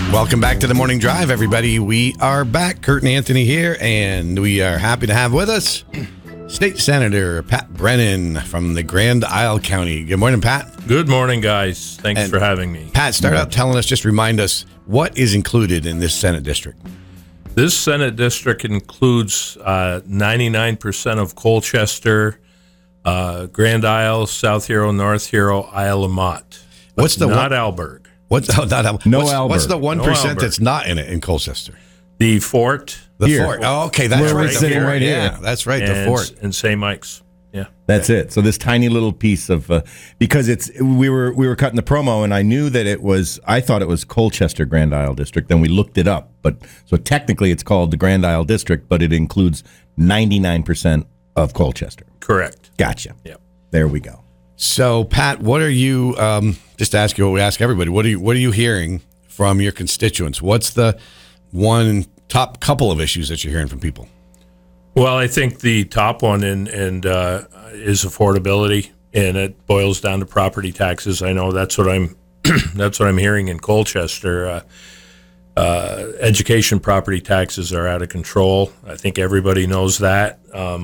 Welcome back to the Morning Drive, everybody. We are back. Kurt and Anthony here, and we are happy to have with us State Senator Pat Brennan from the Grand Isle County. Good morning, Pat. Good morning, guys. Thanks for having me. Pat, start out telling us, just remind us, what is included in this Senate district? This Senate district includes 99% of Colchester, Grand Isle, South Hero, North Hero, Isle of Mott. What's the not Alberg? What's the 1% No that's not in it in Colchester? The Fort. The Fort. Oh, okay, that's Where we're right. sitting right here. Yeah, that's right. The Fort and St. Mike's. Yeah, that's it. So this tiny little piece of because we were cutting the promo, and I knew that I thought it was Colchester Grand Isle District. Then we looked it up, but so technically it's called the Grand Isle District, but it includes 99% of Colchester. Correct. Gotcha. Yep. There we go. So, Pat, what are you? Just to ask you what we ask everybody. What are you hearing from your constituents? What's the one top couple of issues that you're hearing from people? Well, I think the top one is affordability, and it boils down to property taxes. I know that's what I'm that's what I'm hearing in Colchester. Education property taxes are out of control. I think everybody knows that,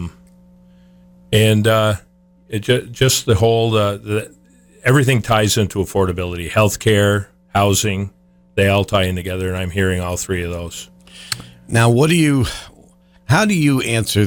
just the whole everything ties into affordability. Healthcare, housing, they all tie in together, and I'm hearing all three of those. Now, how do you answer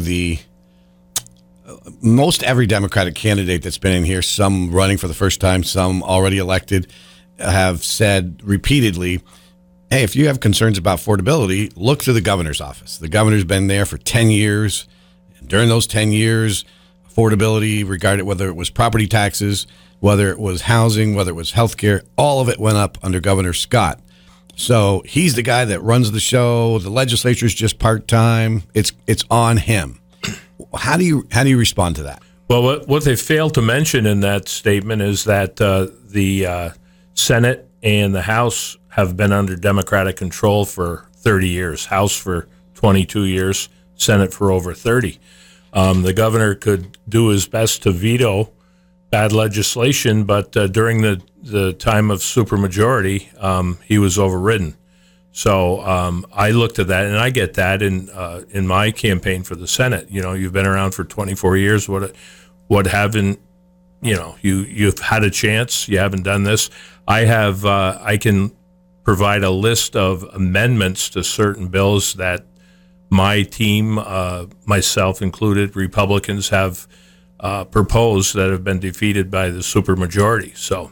most every Democratic candidate that's been in here, some running for the first time, some already elected, have said repeatedly, hey, if you have concerns about affordability, look to the governor's office. The governor's been there for 10 years. And during those 10 years, affordability, regarded whether it was property taxes, whether it was housing, whether it was healthcare, all of it went up under Governor Scott. So he's the guy that runs the show. The legislature's just part-time. It's on him. How do you respond to that? Well, what they failed to mention in that statement is that the Senate and the House have been under Democratic control for 30 years. House for 22 years, Senate for over 30. The governor could do his best to veto bad legislation, but during the time of supermajority, he was overridden. So I looked at that, and I get that in my campaign for the Senate. You know, you've been around for 24 years. What haven't, you've had a chance. You haven't done this. I can provide a list of amendments to certain bills that my team, myself included, Republicans have proposed that have been defeated by the supermajority. So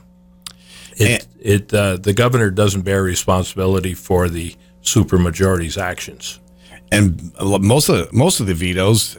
the governor doesn't bear responsibility for the supermajority's actions. And most of the vetoes,